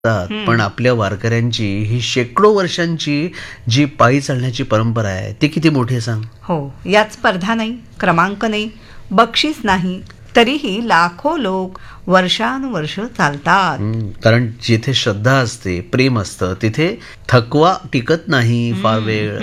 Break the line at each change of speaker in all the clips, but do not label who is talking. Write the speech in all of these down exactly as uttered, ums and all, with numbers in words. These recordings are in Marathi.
पण आपल्या वारकऱ्यांची ही शेकडो वर्षांची जी पायी चालण्याची परंपरा आहे ती किती मोठी आहे सांग.
हो, यात स्पर्धा नाही, क्रमांक नाही, बक्षीस नाही, तरीही लाखो लोक वर्षानुवर्ष चालतात.
कारण जिथे श्रद्धा असते, प्रेम असतं, तिथे थकवा टिकत नाही फार वेळ.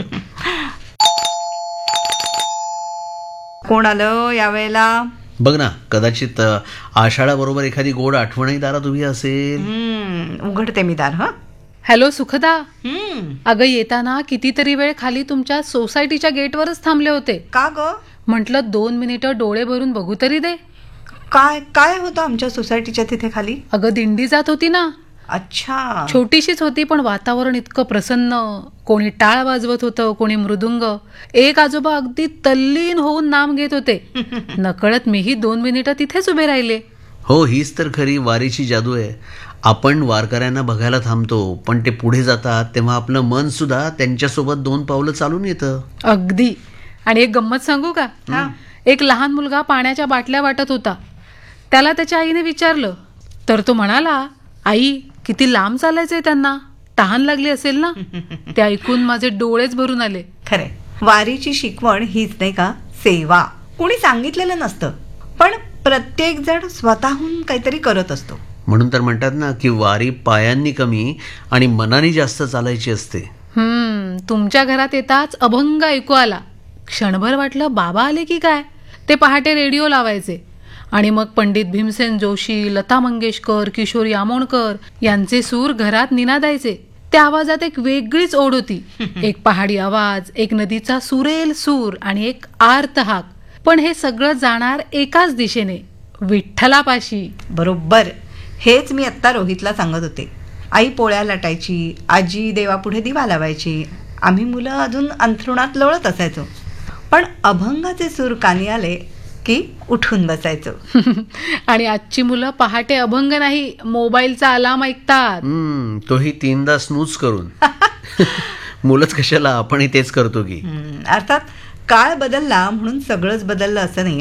कोण आलं यावेळेला?
बघ ना, कदाचित आषाढाबरोबर एखादी गोड आठवणही दारात उभी असेल.
उघडते मी दार. हा,
हॅलो सुखदा. अगं येताना कितीतरी वेळ खाली तुमच्या सोसायटीच्या गेटवरच थांबले होते.
का ग?
म्हटलं दोन मिनिटं डोळे भरून बघू तरी दे.
काय काय होतं आमच्या सोसायटीच्या तिथे खाली?
अगं दिंडी जात होती ना.
अच्छा.
छोटीशीच होती पण वातावरण इतकं प्रसन्न. कोणी टाळ वाजवत होतं, कोणी मृदुंग. एक आजोबा अगदी तल्लीन होऊन नाम घेत होते. नकळत मीही दोन मिनिटं तिथेच उभे राहिले.
हो, हीच तर खरी वारीची जादू आहे. आपण वारकऱ्यांना बघायला थांबतो, पण ते पुढे जातात तेव्हा आपलं मन सुद्धा त्यांच्यासोबत दोन पावलं चालून येतं.
अगदी. आणि एक गंमत सांगू का? एक लहान मुलगा पाण्याच्या बाटल्या वाटत होता. त्याला त्याच्या आईने विचारलं तर तो म्हणाला, आई किती लांब चालायचंय त्यांना, तहान लागली असेल ना. ते ऐकून माझे डोळेच भरून आले.
खरे, वारीची शिकवण हीच नाही का? सेवा. कोणी सांगितलेलं नसतं, पण प्रत्येक जण स्वतःहून काहीतरी करत असतो.
म्हणून तर म्हणतात ना की वारी पायांनी कमी आणि मनाने जास्त चालायची असते.
हम्म तुमच्या घरात येताच अभंग ऐकू आला. क्षणभर वाटलं बाबा आले की काय. ते पहाटे रेडिओ लावायचे आणि मग पंडित भीमसेन जोशी, लता मंगेशकर, किशोरी आमोणकर यांचे सूर घरात निनादायचे. त्या आवाजात एक वेगळीच ओढ होती. एक पहाडी आवाज, एक नदीचा सुरेल सूर आणि एक आर्त हाक. पण हे सगळं जाणार एकाच दिशेने, विठ्ठलापाशी.
बरोबर. हेच मी आत्ता रोहितला सांगत होते. आई पोळ्या लाटायची, आजी देवापुढे दिवा लावायची, आम्ही मुलं अजून अंथरुणात लोळत असायचो. पण अभंगाचे सूर कानी आले की उठून बसायचो.
आणि आजची मुलं पहाटे अभंग नाही, मोबाईलचा अलार्म ऐकतात.
तोही तीनदा स्नूज करून. मुलंच कशाला, आपणही तेच करतो की.
अर्थात काळ बदलला म्हणून सगळंच बदललं असं नाही.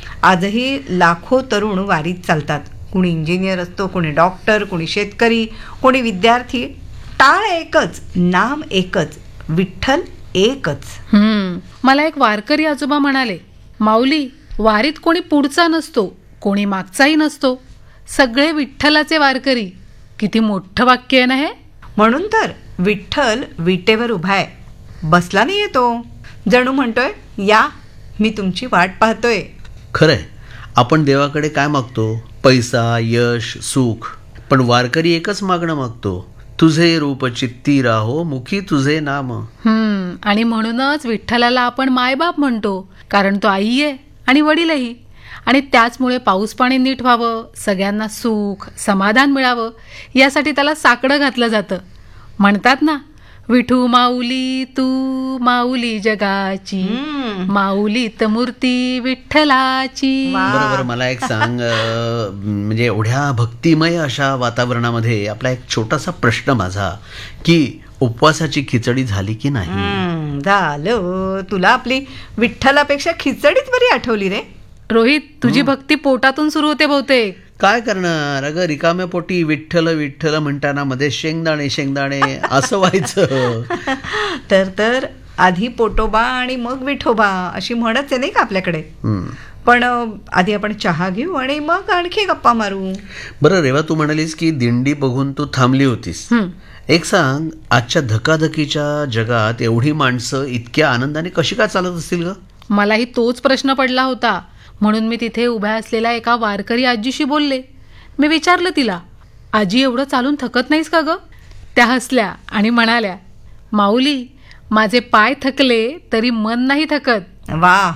आजही लाखो तरुण वारीत चालतात. कोणी इंजिनियर असतो, कोणी डॉक्टर, कोणी शेतकरी, कोणी विद्यार्थी. टाळ एकच, नाम एकच, विठ्ठल एकच.
हम्म मला एक वारकरी आजोबा म्हणाले, माऊली वारीत कोणी पुढचा नसतो, कोणी मागचाही नसतो, सगळे विठ्ठलाचे वारकरी. किती मोठं वाक्य आहे ना हे.
म्हणून तर विठ्ठल विटेवर उभा आहे, बसला नाही येतो. जणू म्हणतोय, या मी तुमची वाट पाहतोय.
खरंय. आपण देवाकडे काय मागतो? पैसा, यश, सुख. पण वारकरी एकच मागणं मागतो, तुझे रूप चित्ती राहो, मुखी तुझे नाम.
हम्म आणि म्हणूनच विठ्ठलाला आपण मायबाप म्हणतो, कारण तो आई आहे आणि वडीलही. आणि त्याचमुळे पाऊस पाणी नीट व्हावं, सगळ्यांना सुख समाधान मिळावं, यासाठी त्याला साकडं घातलं जातं. म्हणतात ना, विठू माऊली तू माऊली जगाची, माऊलीत मूर्ती विठ्ठलाची.
बरोबर. मला एक सांग, म्हणजे एवढ्या भक्तिमय अशा वातावरणामध्ये आपला एक छोटासा प्रश्न माझा, की उपवासाची खिचडी झाली की नाही?
झालं. तुला आपली विठ्ठलापेक्षा खिचडीच बरी आठवली रे.
रोहित, तुझी भक्ती पोटातून सुरू होते बहुतेक.
काय करणार, अगं रिकाम्या पोटी विठ्ठल विठ्ठल म्हणताना मध्ये शेंगदाणे शेंगदाणे असं व्हायचं.
तर तर आधी पोटोबा आणि मग विठोबा अशी म्हणच आहे नाही का आपल्याकडे. पण आधी आपण चहा घेऊ आणि मग आणखी गप्पा मारू.
बरं रेवा, तू म्हणालीस की दिंडी बघून तू थांबली होतीस. एक सांग, आजच्या धकाधकीच्या जगात एवढी माणसं इतक्या आनंदाने कशी काय चालत असतील ग?
मलाही तोच प्रश्न पडला होता. म्हणून मी तिथे उभ्या असलेल्या एका वारकरी आजीशी बोलले. मी विचारलं तिला, आजी एवढं चालून थकत नाहीस का ग? त्या हसल्या आणि म्हणाल्या, माऊली माझे पाय थकले तरी मन नाही थकत.
वा.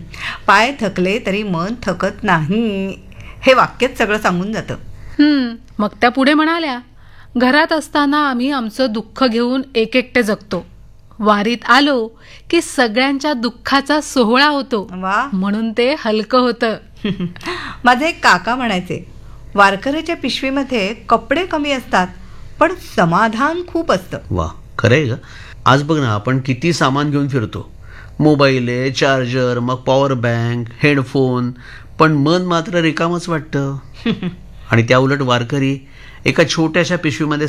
पाय थकले तरी मन थकत नाही, हे वाक्यच सगळं सांगून जातं.
हम्म मग त्या पुढे म्हणाल्या, घरात असताना आम्ही आमचं दुःख घेऊन एक एकटे जगतो, वारीत आलो की सगळ्यांच्या दुःखाचा सोहळा होतो, म्हणून ते हलकं होतं.
माझे एक काका म्हणायचे, वारकऱ्याच्या पिशवीमध्ये कपडे कमी असतात पण समाधान खूप असतं.
वा, खरंय ग. आज बघ ना, आपण किती सामान घेऊन फिरतो. मोबाईल आहे, चार्जर, मग पॉवर बँक, हेडफोन, पण मन मात्र रिकामच वाटतं. आणि त्या उलट वारकरी एका छोट्याशा पिशवीमध्ये